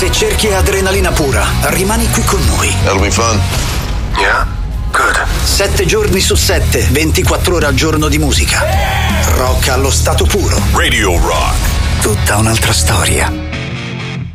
Se cerchi adrenalina pura, rimani qui con noi. That'll be fun. Yeah? Good. 7 giorni su 7, 24 ore al giorno di musica. Rock allo stato puro. Radio Rock. Tutta un'altra storia.